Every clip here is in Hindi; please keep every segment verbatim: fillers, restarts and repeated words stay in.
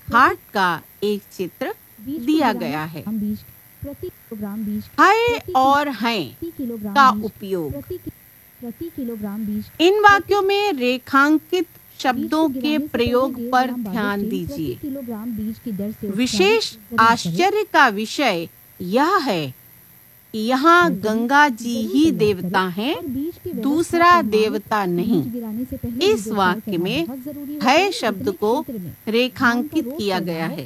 घाट का एक चित्र दिया गया है। है और हैं का उपयोग। इन वाक्यों में रेखांकित शब्दों के प्रयोग पर ध्यान दीजिए। विशेष आश्चर्य का विषय यह है कि यहाँ गंगा जी ही देवता हैं, दूसरा देवता नहीं। इस वाक्य में है शब्द को रेखांकित किया गया है।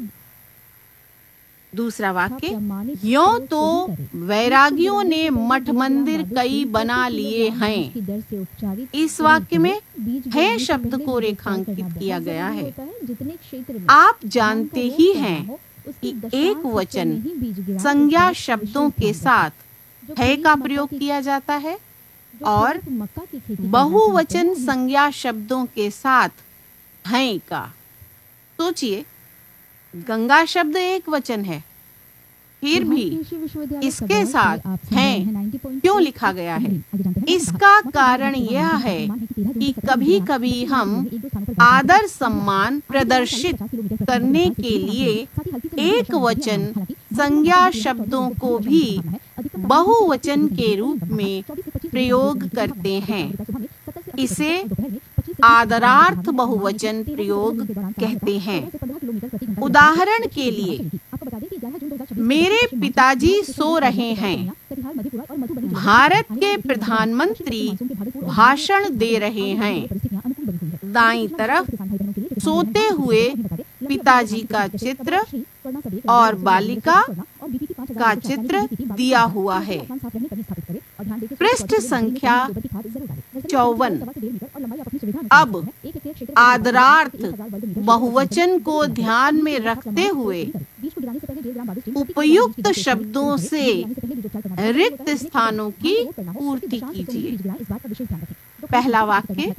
दूसरा वाक्य, यों तो वैरागियों ने मठ मंदिर कई बना लिए हैं। इस वाक्य में है शब्द को रेखांकित किया गया है। आप जानते ही हैं कि एक वचन संज्ञा शब्दों के साथ है का प्रयोग किया जाता है और बहुवचन संज्ञा शब्दों के साथ हैं का। सोचिए, गंगा शब्द एक वचन है, फिर भी इसके साथ हैं क्यों लिखा गया है? इसका कारण यह है कि कभी कभी हम आदर सम्मान प्रदर्शित करने के लिए एक वचन संज्ञा शब्दों को भी बहुवचन के रूप में प्रयोग करते हैं। इसे आदरार्थ बहुवचन प्रयोग कहते हैं। उदाहरण के लिए, मेरे पिताजी सो रहे हैं। भारत के प्रधानमंत्री भाषण दे रहे हैं। दाईं तरफ सोते हुए पिताजी का चित्र और बालिका का चित्र दिया हुआ है। पृष्ठ संख्या चौवन। अब आदरार्थ बहुवचन को ध्यान में रखते हुए उपयुक्त शब्दों से रिक्त स्थानों की पूर्ति कीजिए। पहला वाक्य,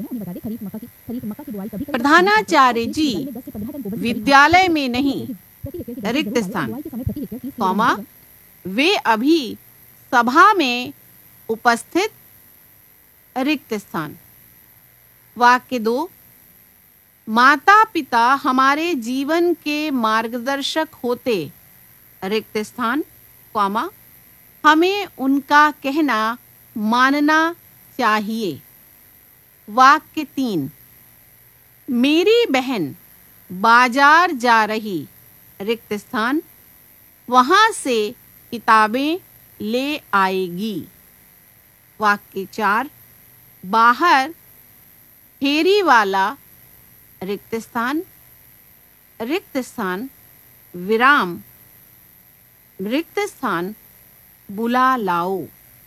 प्रधानाचार्य जी विद्यालय में नहीं, रिक्त स्थान, कॉमा, वे अभी सभा में उपस्थित, रिक्त स्थान। वाक्य दो, माता पिता हमारे जीवन के मार्गदर्शक होते, रिक्त स्थान, कॉमा, हमें उनका कहना मानना चाहिए। वाक्य तीन, मेरी बहन बाजार जा रही, रिक्त स्थान, वहां से किताबें ले आएगी। वाक्य चार, बाहर फेरी वाला, रिक्त स्थान, रिक्त स्थान, विराम, रिक्त स्थान, बुला लाओ।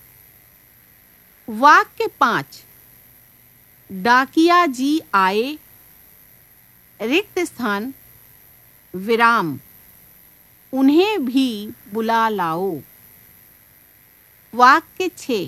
वाक्य पांच, डाकिया जी आए, रिक्त स्थान, विराम, उन्हें भी बुला लाओ। वाक्य छः,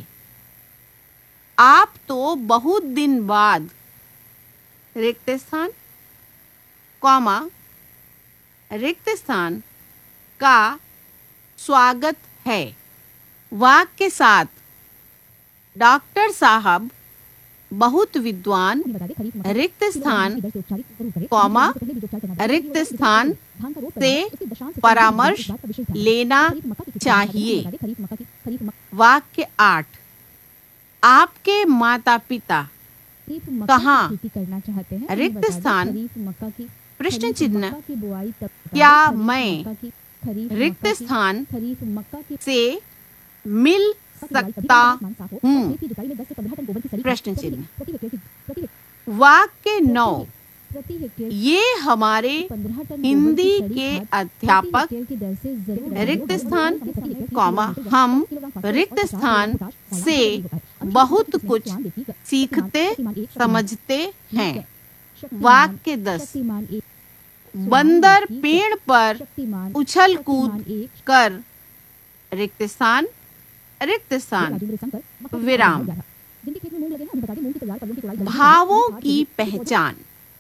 आप तो बहुत दिन बाद, रिक्त स्थान, कॉमा, रिक्त स्थान का स्वागत है। वाक्य सात, डॉक्टर साहब बहुत विद्वान, रिक्त स्थान, कॉमा, रिक्त स्थान से परामर्श लेना चाहिए। वाक्य आठ, आपके माता पिता कहाँ, रिक्त स्थान, प्रश्न चिन्ह, क्या मैं रिक्त स्थान से मिल सकता हूँ, प्रश्न चिन्ह। वाक्य नौ, ये हमारे हिंदी के अध्यापक, रिक्त स्थान, कॉमा, हम रिक्त स्थान से बहुत कुछ सीखते समझते हैं। वाक्य दस, बंदर पेड़ पर उछल कूद कर, रिक्त स्थान, रिक्त स्थान, विराम। भावों की पहचान,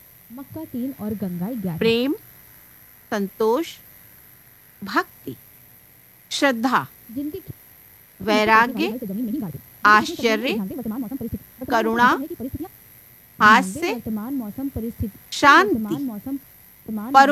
प्रेम, संतोष, भक्ति, श्रद्धा, वैराग्य, आश्चर्य, करुणा, हास्य, शांति,